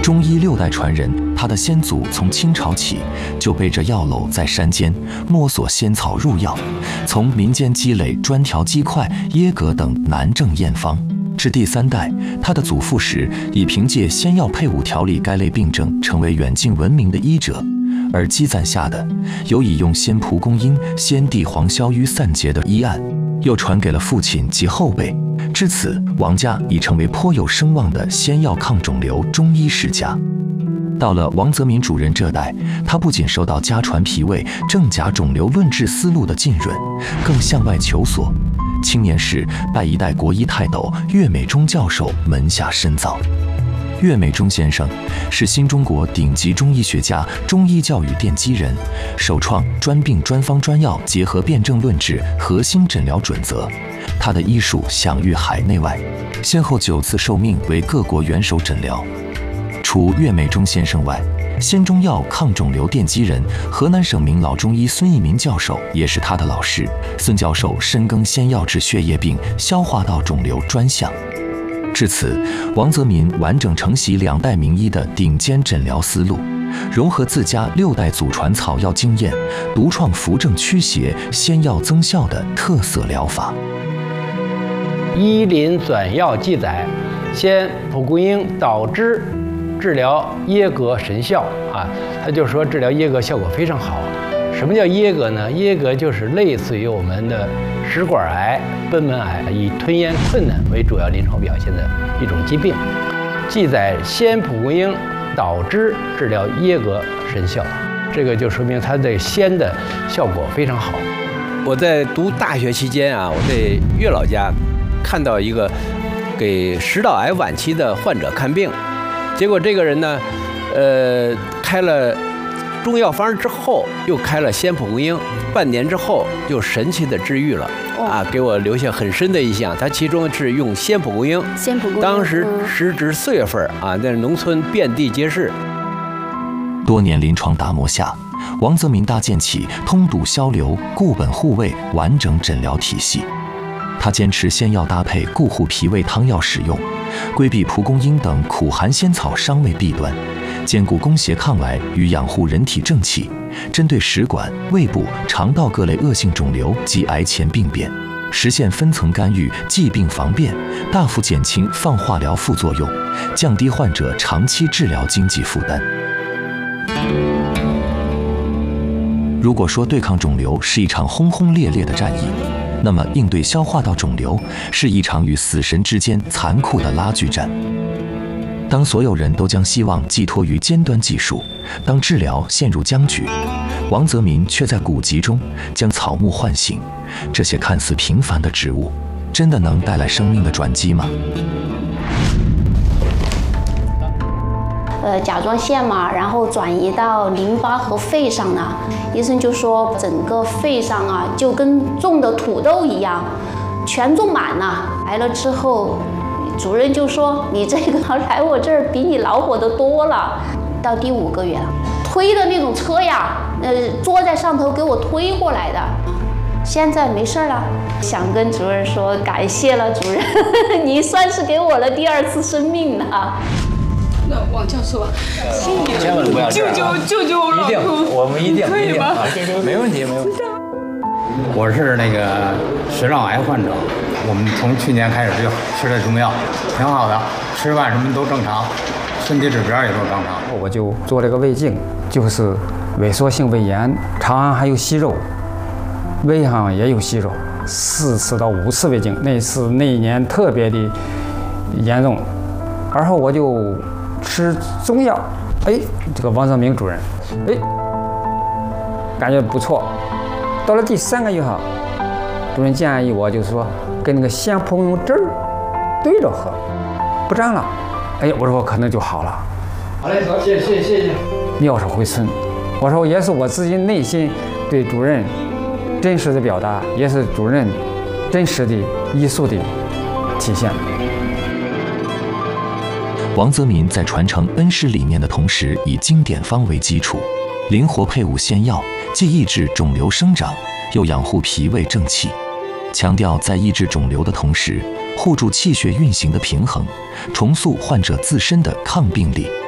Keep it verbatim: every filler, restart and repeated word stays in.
中医六代传人，他的先祖从清朝起就背着药篓在山间摸索仙草入药，从民间积累专调鸡块、椰葛等南症验方。至第三代，他的祖父时已凭借仙药配伍调理该类病症，成为远近闻名的医者。而积攒下的，有以用仙蒲公英、仙地黄消瘀散结的医案，又传给了父亲及后辈。至此，王家已成为颇有声望的仙药抗肿瘤中医世家。到了王泽民主任这代，他不仅受到家传脾胃正甲肿瘤论治思路的浸润，更向外求索。青年时拜一代国医泰斗岳美忠教授门下深造。岳美忠先生是新中国顶级中医学家、中医教育奠基人，首创专病专方专药结合辩证论治核心诊疗准则。他的医术享誉海内外，先后九次受命为各国元首诊疗。除岳美忠先生外，仙中药抗肿瘤奠基人河南省名老中医孙一民教授也是他的老师。孙教授深耕仙药治血液病、消化道肿瘤专项。至此，王泽民完整承袭两代名医的顶尖诊疗思路，融合自家六代祖传草药经验，独创扶正驱邪、仙药增效的特色疗法。 医林转药记载，仙蒲公英导致治疗噎膈神效啊，他就说治疗噎膈效果非常好。什么叫噎膈呢？噎膈就是类似于我们的食管癌、贲门癌，以吞咽困难为主要临床表现的一种疾病。记载仙蒲公英导致治疗噎膈神效，这个就说明它的仙的效果非常好。 我在读大学期间啊，我在岳老家看到一个给食道癌晚期的患者看病，结果这个人呢，呃，开了中药方之后，又开了仙蒲公英，半年之后就神奇的治愈了。啊，给我留下很深的印象。他其中是用仙蒲公英， 仙蒲公英， 当时时值四月份啊，在农村遍地皆是。 多年临床打磨下，王泽民搭建起通堵消瘤、固本护胃完整诊疗体系。他坚持仙药搭配固护脾胃汤药使用，规避蒲公英等苦寒仙草伤胃弊端，兼顾攻邪抗癌与养护人体正气。针对食管、胃部、肠道各类恶性肿瘤及癌前病变，实现分层干预、疾病防变，大幅减轻放化疗副作用，降低患者长期治疗经济负担。如果说对抗肿瘤是一场轰轰烈烈的战役，那么应对消化道肿瘤是一场与死神之间残酷的拉锯战。当所有人都将希望寄托于尖端技术，当治疗陷入僵局，王泽民却在古籍中将草木唤醒。这些看似平凡的植物，真的能带来生命的转机吗？ 呃，甲状腺嘛，然后转移到淋巴和肺上呢，医生就说整个肺上啊，就跟种的土豆一样，全种满了。来了之后，主任就说：“你这个来我这儿比你恼火的多了。”到第五个月了，推的那种车呀，呃，坐在上头给我推过来的。现在没事了，想跟主任说感谢了，主任，你算是给我了第二次生命呢。 那王教授， 千万不要救救救救我老公！ 一定，我们一定可以吗？ 没问题，没问题。 我是那个食道癌患者，我们从去年开始就吃的中药，挺好的，吃饭什么都正常，身体指标也都正常。 我就做了个胃镜，就是萎缩性胃炎，肠还有息肉，胃上也有息肉，四次到五次胃镜，那次那一年特别的严重，而后我就吃中药，哎，这个王泽民主任，哎，感觉不错。到了第三个月哈，主任建议我就是说跟那个仙蒲公英汁儿对着喝，不沾了。哎，我说我可能就好了。 好嘞，好，谢谢谢谢谢谢。 妙手回春，我说也是我自己内心对主任真实的表达，也是主任真实的医术的体现。 王泽民在传承恩师理念的同时，以经典方为基础，灵活配伍仙药，既抑制肿瘤生长，又养护脾胃正气，强调在抑制肿瘤的同时，护住气血运行的平衡，重塑患者自身的抗病力。